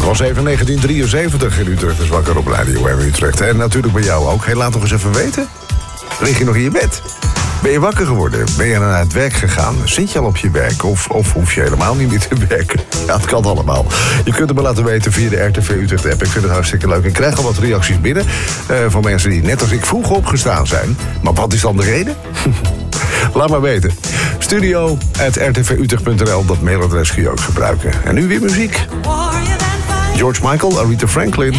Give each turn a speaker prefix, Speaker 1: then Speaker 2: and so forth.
Speaker 1: was even 1973 in Utrecht, dus wakker op Radio M Utrecht. En natuurlijk bij jou ook. Hey, laat nog eens even weten. Lig je nog in je bed? Ben je wakker geworden? Ben je naar het werk gegaan? Zit je al op je werk? Of hoef je helemaal niet meer te werken? Ja, het kan allemaal. Je kunt het me laten weten via de RTV Utrecht app. Ik vind het hartstikke leuk. Ik krijg al wat reacties binnen van mensen die net als ik vroeg opgestaan zijn. Maar wat is dan de reden? Laat maar weten. studio@rtvutrecht.nl, dat mailadres kun je ook gebruiken. En nu weer muziek. George Michael, Aretha Franklin.